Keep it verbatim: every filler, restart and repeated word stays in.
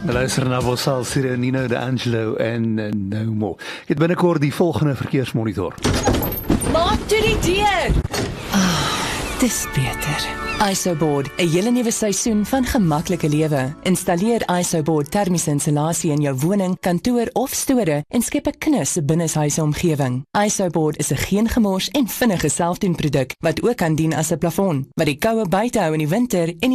Luister na Bosal, Sire, Nino de Angelo en uh, nou more. Ek het binnekort die volgende verkeersmonitor. Maak toe die deur! Dis beter. ISOBOARD, 'n hele nuwe seisoen van gemaklike lewe. Installeer ISOBOARD termiese insulasie in jou woning, kantoor of store en skep 'n knus binneshuise omgewing. ISOBOARD is 'n geen gemors en vinnige selfdoen produk wat ook kan dien as 'n plafon, wat die koue buite hou in die winter en